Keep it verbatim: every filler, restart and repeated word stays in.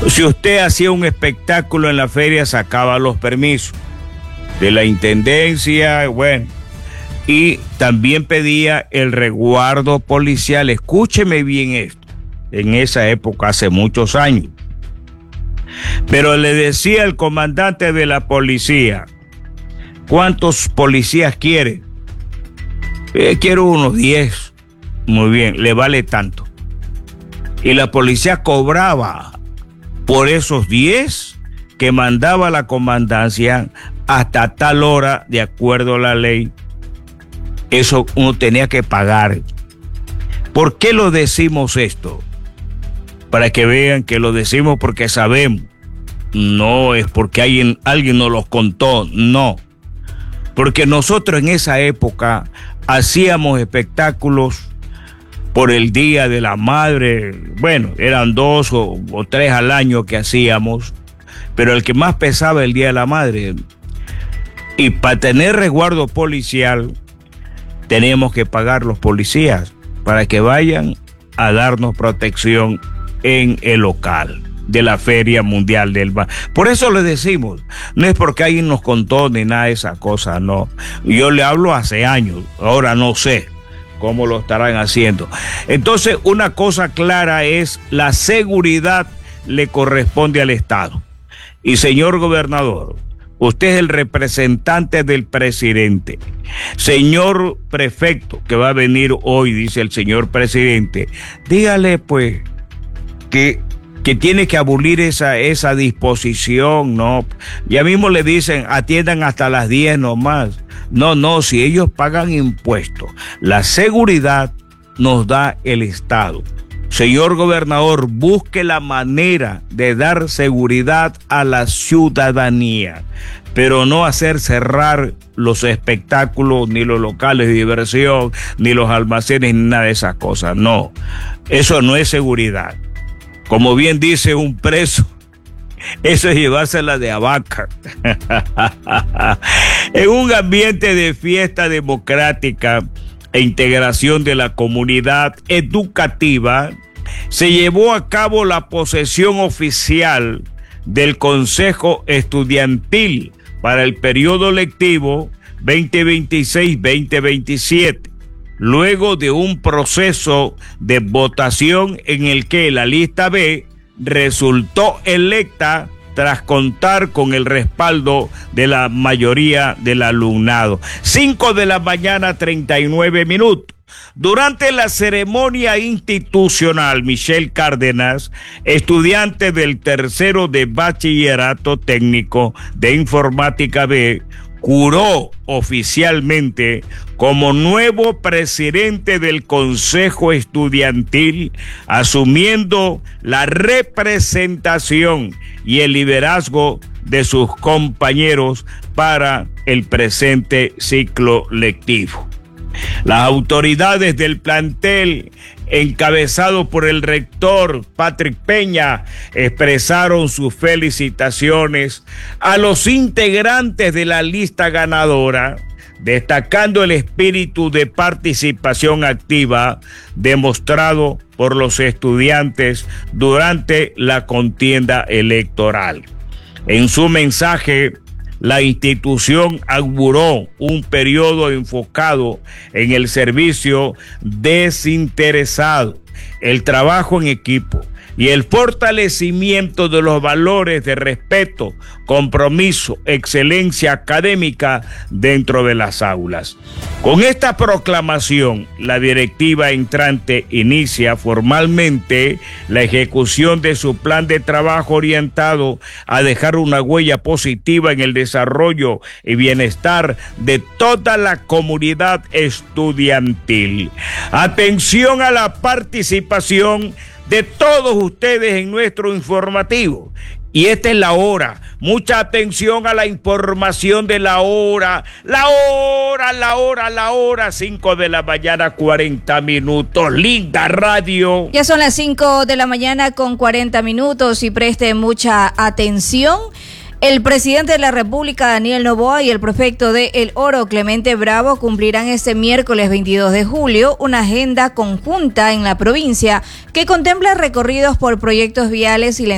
Si usted hacía un espectáculo en la feria, sacaba los permisos de la intendencia, bueno, y también pedía el resguardo policial. Escúcheme bien esto, en esa época, hace muchos años. Pero le decía el comandante de la policía: ¿cuántos policías quiere? Eh, quiero unos diez. Muy bien, le vale tanto. Y la policía cobraba por esos diez que mandaba la comandancia hasta tal hora, de acuerdo a la ley. Eso uno tenía que pagar. ¿Por qué lo decimos esto? Para que vean que lo decimos porque sabemos. No es porque alguien, alguien nos los contó, no. Porque nosotros en esa época hacíamos espectáculos por el Día de la Madre. Bueno, eran dos o, o tres al año que hacíamos, pero el que más pesaba el Día de la Madre. Y para tener resguardo policial, teníamos que pagar los policías para que vayan a darnos protección en el local de la Feria Mundial del Mar. Por eso le decimos, no es porque alguien nos contó ni nada de esa cosa, no. Yo le hablo hace años, ahora no sé cómo lo estarán haciendo. Entonces, una cosa clara es: la seguridad le corresponde al Estado. Y señor gobernador, usted es el representante del presidente. Señor prefecto, que va a venir hoy, dice el señor presidente, dígale pues que, que tiene que abolir esa, esa disposición, ¿no? Ya mismo le dicen, atiendan hasta las diez nomás. No, no, si ellos pagan impuestos, la seguridad nos da el Estado. Señor gobernador, busque la manera de dar seguridad a la ciudadanía, pero no hacer cerrar los espectáculos, ni los locales de diversión, ni los almacenes, ni nada de esas cosas. No, eso no es seguridad. Como bien dice un preso, eso es llevársela de abaca. En un ambiente de fiesta democrática e integración de la comunidad educativa, se llevó a cabo la posesión oficial del Consejo Estudiantil para el periodo lectivo veinte veintiséis veinte veintisiete, luego de un proceso de votación en el que la lista B resultó electa tras contar con el respaldo de la mayoría del alumnado. cinco de la mañana, treinta y nueve minutos. Durante la ceremonia institucional, Michelle Cárdenas, estudiante del tercero de Bachillerato Técnico de Informática B, juró oficialmente como nuevo presidente del Consejo Estudiantil, asumiendo la representación y el liderazgo de sus compañeros para el presente ciclo lectivo. Las autoridades del plantel, encabezado por el rector Patrick Peña, expresaron sus felicitaciones a los integrantes de la lista ganadora, destacando el espíritu de participación activa demostrado por los estudiantes durante la contienda electoral. En su mensaje, la institución auguró un periodo enfocado en el servicio desinteresado, el trabajo en equipo y el fortalecimiento de los valores de respeto, compromiso, excelencia académica dentro de las aulas. Con esta proclamación, la directiva entrante inicia formalmente la ejecución de su plan de trabajo orientado a dejar una huella positiva en el desarrollo y bienestar de toda la comunidad estudiantil. Atención a la participación de todos ustedes en nuestro informativo. Y esta es la hora. Mucha atención a la información de la hora. La hora, la hora, la hora. cinco de la mañana, cuarenta minutos. Linda radio. Ya son las cinco de la mañana con cuarenta minutos y preste mucha atención. El presidente de la República, Daniel Noboa, y el prefecto de El Oro, Clemente Bravo, cumplirán este miércoles veintidós de julio una agenda conjunta en la provincia que contempla recorridos por proyectos viales y la